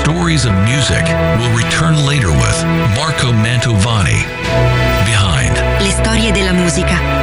Stories of Music will return later with Marco Mantovani. Behind. Le storie della musica